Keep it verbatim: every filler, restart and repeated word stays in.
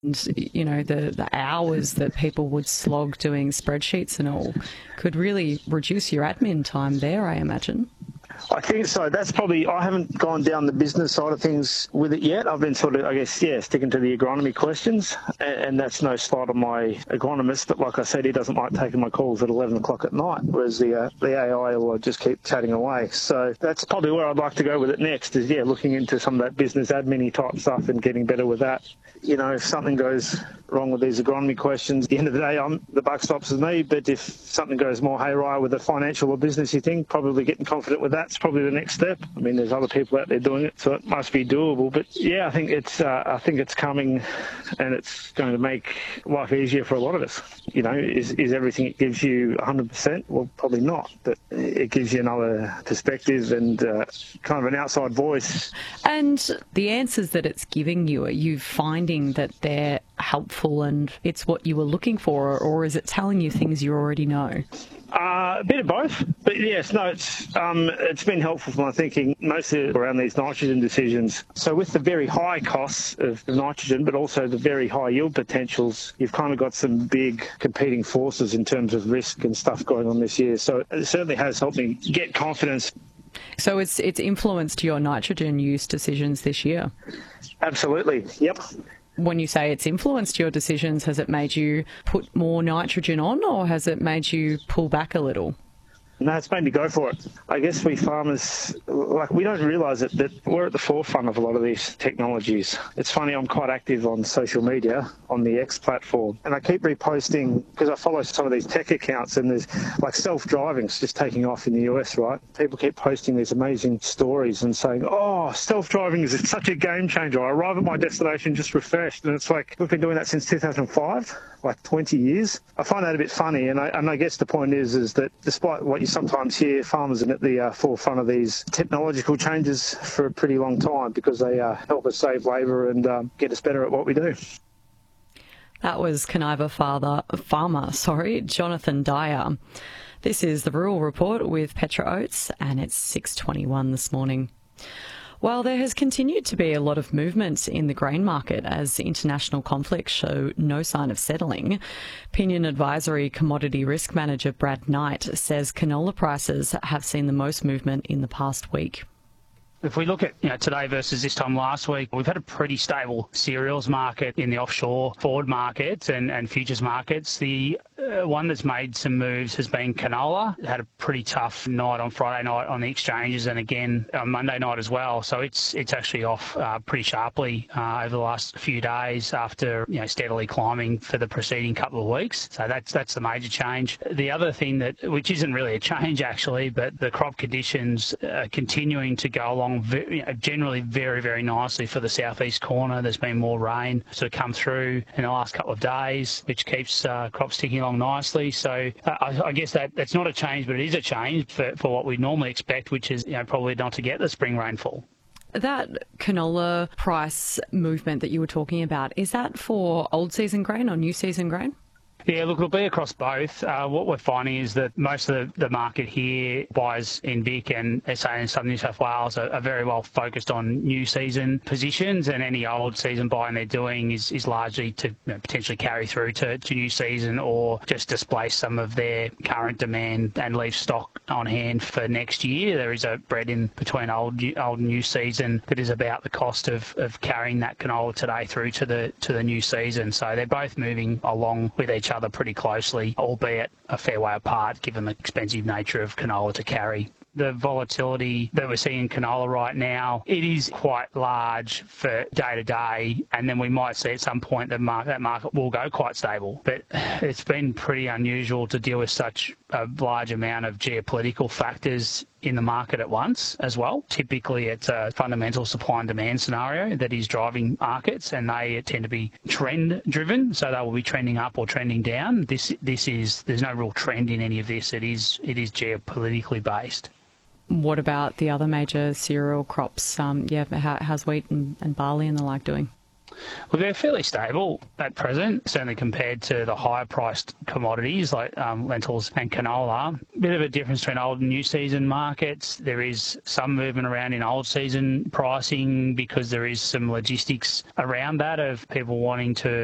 And, you know, the, the hours that people would slog doing spreadsheets and all could really reduce your admin time there, I imagine. I think so. That's probably, I haven't gone down the business side of things with it yet. I've been sort of, I guess, yeah, sticking to the agronomy questions, and, and that's no slight on my agronomist, but like I said, he doesn't like taking my calls at eleven o'clock at night, whereas the uh, the A I will just keep chatting away. So that's probably where I'd like to go with it next is, yeah, looking into some of that business admin-y type stuff and getting better with that. You know, if something goes wrong with these agronomy questions, at the end of the day, I'm, the buck stops with me, but if something goes more haywire with a financial or businessy thing, probably getting confident with that's probably the next step. I mean, there's other people out there doing it, so it must be doable. But yeah, I think it's uh, I think it's coming, and it's going to make life easier for a lot of us. You know, is is everything it gives you one hundred percent? Well, probably not, but it gives you another perspective and uh, kind of an outside voice. And the answers that it's giving you, are you finding that they're helpful and it's what you were looking for, or is it telling you things you already know? Uh, a bit of both, but yes, no, it's um, it's been helpful for my thinking, mostly around these nitrogen decisions. So with the very high costs of the nitrogen, but also the very high yield potentials, you've kind of got some big competing forces in terms of risk and stuff going on this year. So it certainly has helped me get confidence. So it's it's influenced your nitrogen use decisions this year? Absolutely, yep. When you say it's influenced your decisions, has it made you put more nitrogen on, or has it made you pull back a little? No, it's made me go for it. I guess we farmers, like, we don't realise it, that we're at the forefront of a lot of these technologies. It's funny, I'm quite active on social media, on the X platform, and I keep reposting, because I follow some of these tech accounts, and there's, like, self-driving's just taking off in the U S, right? People keep posting these amazing stories and saying, oh, self-driving is such a game changer. I arrive at my destination just refreshed, and it's like, we've been doing that since two thousand five, like twenty years. I find that a bit funny, and I, and I guess the point is, is that despite what you sometimes hear, farmers are at the uh, forefront of these technological changes for a pretty long time because they uh, help us save labour and um, get us better at what we do. That was Kaniva father, farmer, sorry, Jonathan Dyer. This is the Rural Report with Petra Oates, and it's six twenty-one this morning. While there has continued to be a lot of movement in the grain market as international conflicts show no sign of settling, Pinion Advisory Commodity Risk Manager Brad Knight says canola prices have seen the most movement in the past week. If we look at you know today versus this time last week, we've had a pretty stable cereals market in the offshore forward markets and, and futures markets. The uh, one that's made some moves has been canola. It had a pretty tough night on Friday night on the exchanges, and again on Monday night as well. So it's it's actually off uh, pretty sharply uh, over the last few days after you know steadily climbing for the preceding couple of weeks. So that's that's the major change. The other thing that, which isn't really a change actually, but the crop conditions are continuing to go along Very, you know, generally very, very nicely for the southeast corner. There's been more rain sort of come through in the last couple of days, which keeps uh, crops ticking along nicely. So uh, I, I guess that that's not a change, but it is a change for, for what we normally expect, which is you know probably not to get the spring rainfall. That canola price movement that you were talking about, is that for old season grain or new season grain? Yeah, look, it'll be across both. Uh, what we're finding is that most of the, the market here, buyers in Vic and S A and Southern New South Wales, are, are very well focused on new season positions, and any old season buying they're doing is, is largely to you know, potentially carry through to, to new season or just displace some of their current demand and leave stock on hand for next year. There is a spread in between old old and new season that is about the cost of, of carrying that canola today through to the to the new season. So they're both moving along with each other pretty closely, albeit a fair way apart given the expensive nature of canola to carry. The volatility that we're seeing in canola right now, it is quite large for day to day, and then we might see at some point that market, that market will go quite stable. But it's been pretty unusual to deal with such a large amount of geopolitical factors in the market at once as well. Typically it's a fundamental supply and demand scenario that is driving markets, and they tend to be trend driven, so they will be trending up or trending down. This this is there's no real trend in any of this. It is it is geopolitically based. What about the other major cereal crops? Um, yeah, how, how's wheat and, and barley and the like doing? Well, they're fairly stable at present, certainly compared to the higher priced commodities like um, lentils and canola. Bit of a difference between old and new season markets. There is some movement around in old season pricing because there is some logistics around that of people wanting to